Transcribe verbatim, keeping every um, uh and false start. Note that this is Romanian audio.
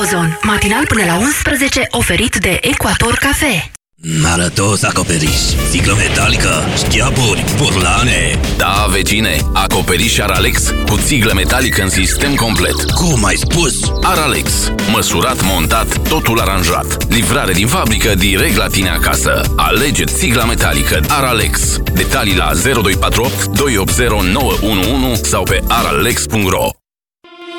Ozon. Matinal până la unsprezece, oferit de Ecuator Cafe. Arătos acoperiș, sticlă metalică, șchiaburi, burlane. Da, vecine, acoperiș Aralex cu țiglă metalică în sistem complet. Cum ai spus? Aralex. Măsurat, montat, totul aranjat. Livrare din fabrică direct la tine acasă. Alege țigla metalică Aralex. Detalii la zero doi patru opt doi opt zero nouă unu unu sau pe aralex punct ro.